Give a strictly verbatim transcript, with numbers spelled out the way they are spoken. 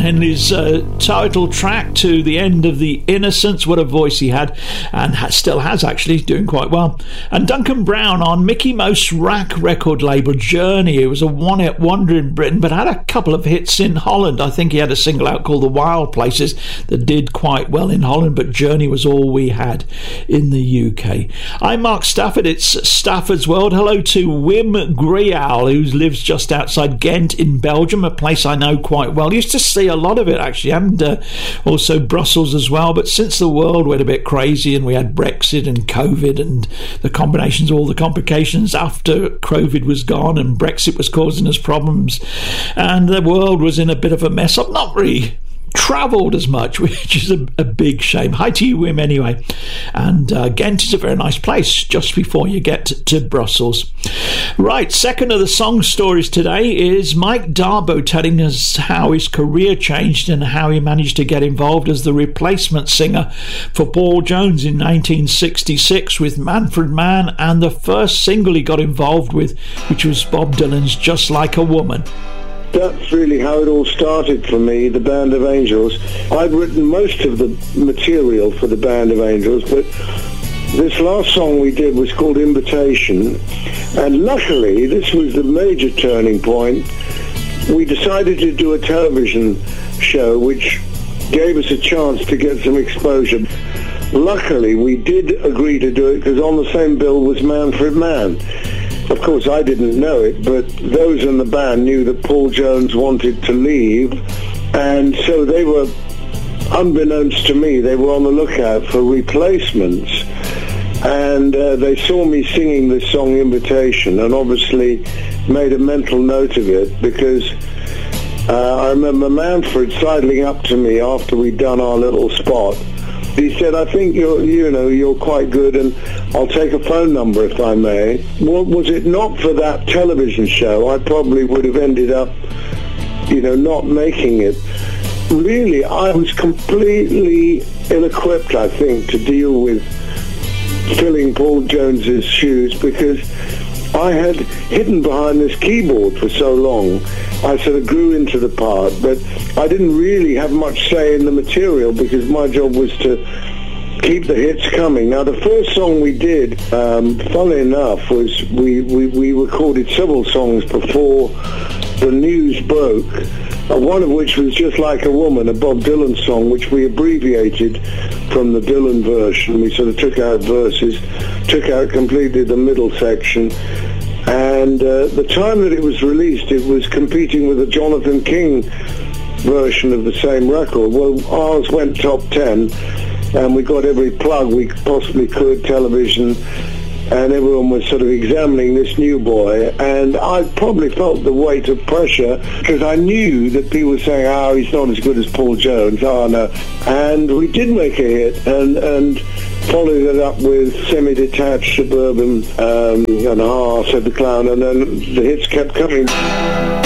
Henley's uh, title track to the end of The Innocents. What a voice he had, and ha- still has, actually, doing quite well. And Duncan Brown on Mickey Most Rack record label Journey. It was a one-hit wonder in Britain, but had a couple of hits in Holland. I think he had a single out called The Wild Places that did quite well in Holland, but Journey was all we had in the U K. I'm Mark Stafford. It's Stafford's World. Hello to Wim Grial, who lives just outside Ghent in Belgium, a place I know quite well. Used to see a lot of it, actually, and uh, also Brussels as well. But since the world went a bit crazy and we had Brexit and COVID and the combinations, all the complications after COVID was gone and Brexit was causing us problems and the world was in a bit of a mess, I've not really travelled as much, which is a, a big shame. Hi to you, Wim, anyway. And uh, Ghent is a very nice place just before you get to, to Brussels. Right, second of the song stories today is Mike Darbo telling us how his career changed and how he managed to get involved as the replacement singer for Paul Jones in nineteen sixty-six with Manfred Mann, and the first single he got involved with, which was Bob Dylan's Just Like a Woman. That's really how it all started for me, the Band of Angels. I'd written most of the material for the Band of Angels, but this last song we did was called Invitation, and luckily, this was the major turning point. We decided to do a television show which gave us a chance to get some exposure. Luckily, we did agree to do it because on the same bill was Manfred Mann. Of course, I didn't know it, but those in the band knew that Paul Jones wanted to leave, and so they were, unbeknownst to me, they were on the lookout for replacements, and uh, they saw me singing this song Invitation and obviously made a mental note of it, because uh, I remember Manfred sidling up to me after we'd done our little spot. He said, I think you're, you know, you're quite good, and I'll take a phone number if I may. Well, was it not for that television show, I probably would have ended up, you know, not making it. Really, I was completely ill-equipped, I think, to deal with filling Paul Jones's shoes, because I had hidden behind this keyboard for so long. I sort of grew into the part, but I didn't really have much say in the material because my job was to keep the hits coming. Now, the first song we did, um, funnily enough, was we, we, we recorded several songs before the news broke, uh, one of which was Just Like a Woman, a Bob Dylan song, which we abbreviated from the Dylan version. We sort of took out verses, took out completely the middle section, and uh, the time that it was released, it was competing with the Jonathan King version of the same record. Well, ours went top ten, and we got every plug we possibly could, television, and everyone was sort of examining this new boy, and I probably felt the weight of pressure, because I knew that people were saying, oh, he's not as good as Paul Jones, oh no, and we did make a hit, and, and followed it up with Semi-Detached, Suburban, um, and Ah, Said the Clown, and then the hits kept coming.